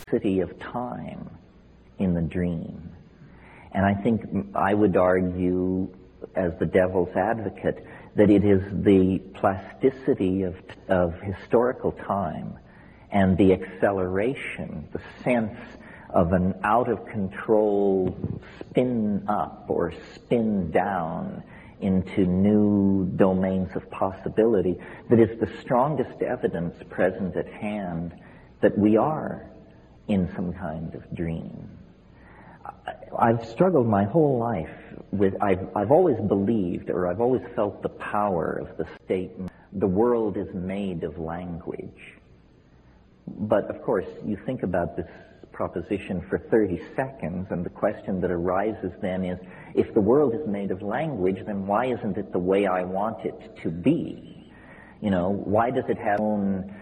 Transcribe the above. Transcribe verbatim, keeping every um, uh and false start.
city of time in the dream. And I think I would argue, as the devil's advocate, that it is the plasticity of, of historical time and the acceleration, the sense of an out-of-control spin up or spin down into new domains of possibility that is the strongest evidence present at hand that we are in some kind of dream. I've struggled my whole life with, I've, I've always believed, or I've always felt the power of the statement, the world is made of language. But of course, you think about this proposition for thirty seconds, and the question that arises then is, if the world is made of language, then why isn't it the way I want it to be? You know, why does it have its own